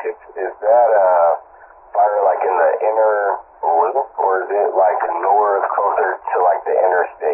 Is that fire like in the inner loop, or is it like north, closer to like the interstate?